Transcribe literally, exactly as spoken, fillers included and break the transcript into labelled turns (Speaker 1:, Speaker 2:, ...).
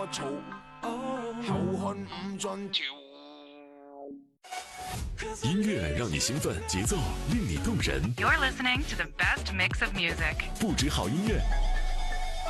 Speaker 1: 音乐让你兴奋，节奏令你动人。
Speaker 2: You're listening to the best mix of music.
Speaker 1: 不止好音乐，